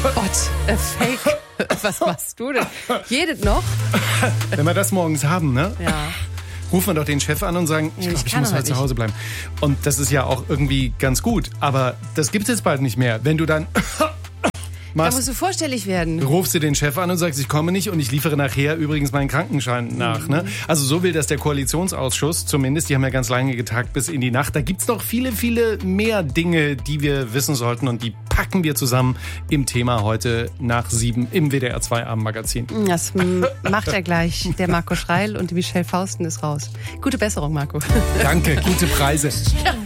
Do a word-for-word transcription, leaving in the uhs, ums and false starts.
Gott, äh, Fake. Was machst du denn? Jedes noch? Wenn wir das morgens haben, ne? Ja. Rufen wir doch den Chef an und sagen, ich Ich glaube, ich kann muss aber halt zu nicht. Hause bleiben. Und das ist ja auch irgendwie ganz gut. Aber das gibt es jetzt bald nicht mehr. Wenn du dann Da machst, musst du vorstellig werden. rufst du den Chef an und sagst, ich komme nicht und ich liefere nachher übrigens meinen Krankenschein nach. Ne? Also so will das der Koalitionsausschuss zumindest. Die haben ja ganz lange getagt bis in die Nacht. Da gibt's noch viele, viele mehr Dinge, die wir wissen sollten. Und die packen wir zusammen im Thema heute nach sieben im W D R zwei Abendmagazin. Das m- macht er gleich. Der Marco Schreil und die Michelle Fausten ist raus. Gute Besserung, Marco. Danke, gute Preise. Ja.